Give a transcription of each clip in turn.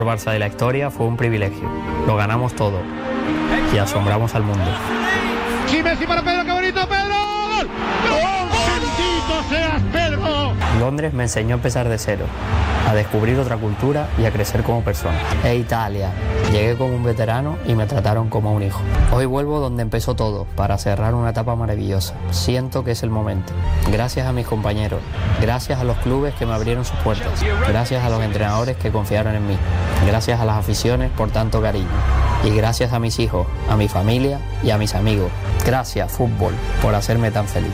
El Barça de la historia fue un privilegio. Lo ganamos todo y asombramos al mundo. Sí, Messi para Pedro, qué bonito, Pedro. ¡Gol! ¡Bendito seas, Pedro! Londres me enseñó a empezar de cero, a descubrir otra cultura y a crecer como persona. Italia, llegué como un veterano y me trataron como un hijo. Hoy vuelvo donde empezó todo, para cerrar una etapa maravillosa. Siento que es el momento. Gracias a mis compañeros, gracias a los clubes que me abrieron sus puertas, gracias a los entrenadores que confiaron en mí, gracias a las aficiones por tanto cariño y gracias a mis hijos, a mi familia y a mis amigos. Gracias, fútbol, por hacerme tan feliz.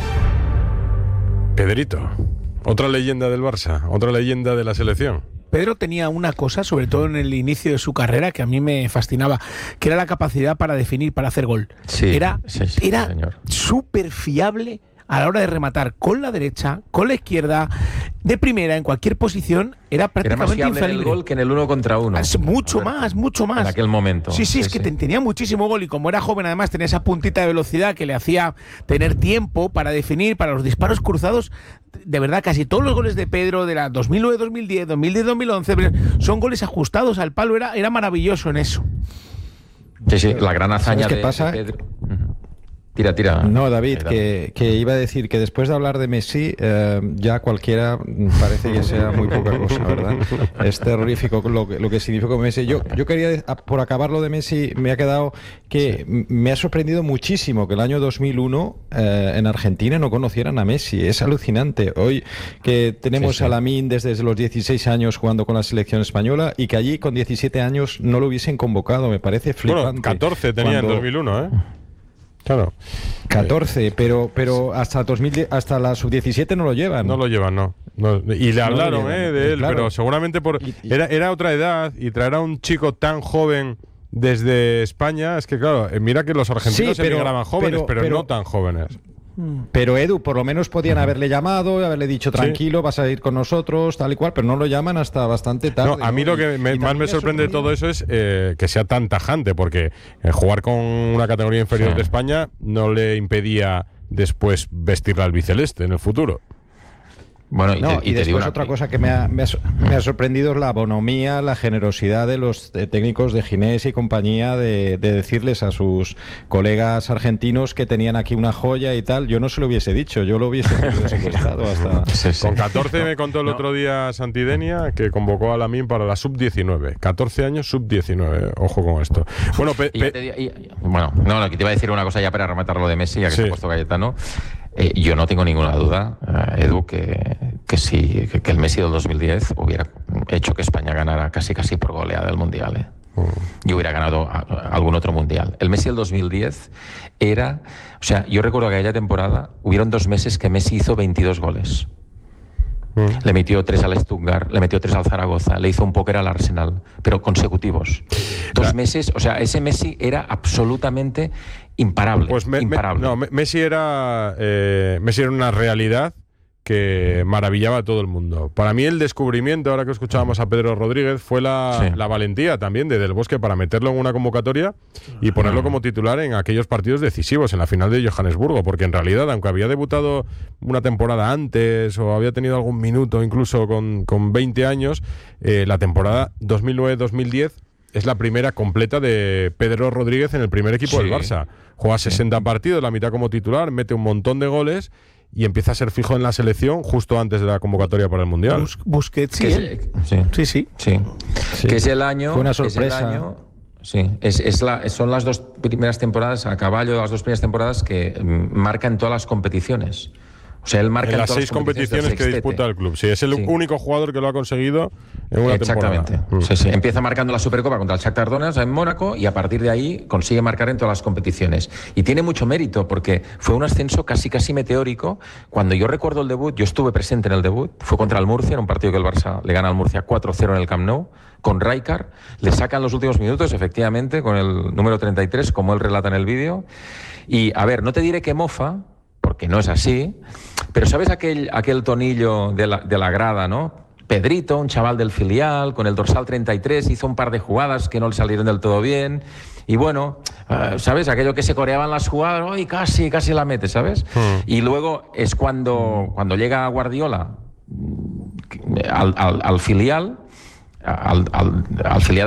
Pedrito, otra leyenda del Barça, otra leyenda de la selección. Pedro tenía una cosa, sobre todo en el inicio de su carrera, que a mí me fascinaba, que era la capacidad para definir, para hacer gol. Sí, era señor. súper fiable a la hora de rematar con la derecha, con la izquierda, de primera, en cualquier posición, era prácticamente infalible. Era más fiable en el gol que en el 1 contra 1. Mucho más. En aquel momento. Sí, es que tenía muchísimo gol y como era joven además tenía esa puntita de velocidad que le hacía tener tiempo para definir, para los disparos cruzados. De verdad, casi todos los goles de Pedro de la 2009-2010, 2010-2011 son goles ajustados al palo, era maravilloso en eso. Sí, la gran hazaña de Pedro. Tira. No, David, que iba a decir que después de hablar de Messi, ya cualquiera parece que sea muy poca cosa, ¿verdad? Es terrorífico lo que significa Messi. Yo quería, por acabar lo de Messi, me ha quedado que me ha sorprendido muchísimo que el año 2001 en Argentina no conocieran a Messi. Es alucinante. Hoy que tenemos a Lamine desde los 16 años jugando con la selección española y que allí con 17 años no lo hubiesen convocado. Me parece flipante. Bueno, 14 tenía en 2001, ¿eh? Claro. 14, pero hasta la sub-17 no lo llevan. No lo llevan, no. Y le hablaron de él, claro. Pero seguramente era otra edad y traer a un chico tan joven desde España, es que claro, mira que los argentinos emigraban jóvenes, pero no tan jóvenes. Pero Edu, por lo menos podían haberle llamado, haberle dicho tranquilo, vas a ir con nosotros, tal y cual, pero no lo llaman hasta bastante tarde. No, a mí lo que más me sorprende de todo eso es que sea tan tajante, porque jugar con una categoría inferior de España no le impedía después vestir la albiceleste en el futuro. Bueno, y después otra cosa que me ha sorprendido es la bonomía, la generosidad de los técnicos de Ginés y compañía de decirles a sus colegas argentinos que tenían aquí una joya y tal. Yo no se lo hubiese dicho, yo lo hubiese secuestrado hasta... Con 14 me contó el otro día Santidenia que convocó a Lamine para la sub-19. 14 años, sub-19. Ojo con esto. Bueno, aquí te iba a decir una cosa ya para rematar lo de Messi, ya que se ha puesto Cayetano. Yo no tengo ninguna duda, Edu, que el Messi del 2010 hubiera hecho que España ganara casi por goleada el Mundial. Y hubiera ganado algún otro Mundial. El Messi del 2010 era... O sea, yo recuerdo que aquella temporada hubieron 2 meses que Messi hizo 22 goles. Le metió 3 al Stuttgart, le metió 3 al Zaragoza, le hizo un póker al Arsenal, pero consecutivos. 2 meses, o sea, ese Messi era absolutamente imparable. Pues Messi era una realidad que maravillaba a todo el mundo. Para mí el descubrimiento, ahora que escuchábamos a Pedro Rodríguez, fue la valentía también de Del Bosque para meterlo en una convocatoria y ponerlo como titular en aquellos partidos decisivos, en la final de Johannesburgo, porque en realidad, aunque había debutado una temporada antes o había tenido algún minuto incluso con 20 años, la temporada 2009-2010 es la primera completa de Pedro Rodríguez en el primer equipo del Barça. Juega 60 partidos, la mitad como titular, mete un montón de goles y empieza a ser fijo en la selección justo antes de la convocatoria para el Mundial. Busquets, sí. Que es el año... Fue una sorpresa. Son las 2 primeras temporadas, a caballo de las 2 primeras temporadas que marcan todas las competiciones. O sea, él marca en las 6 competiciones que disputa el club. Sí, es el único jugador que lo ha conseguido en una temporada. Exactamente. Empieza marcando la Supercopa contra el Shakhtar Donetsk en Mónaco y a partir de ahí consigue marcar en todas las competiciones. Y tiene mucho mérito porque fue un ascenso casi meteórico. Cuando yo recuerdo el debut, yo estuve presente en el debut, fue contra el Murcia, en un partido que el Barça le gana al Murcia 4-0 en el Camp Nou, con Rijkaard. Le sacan los últimos minutos, efectivamente, con el número 33, como él relata en el vídeo. Y, a ver, no te diré que mofa, porque no es así, pero ¿sabes aquel tonillo de la grada, no? Pedrito, un chaval del filial, con el dorsal 33, hizo un par de jugadas que no le salieron del todo bien, y bueno, ¿sabes? Aquello que se coreaban las jugadas, y casi la mete, ¿sabes? Y luego es cuando llega Guardiola al filial, al filial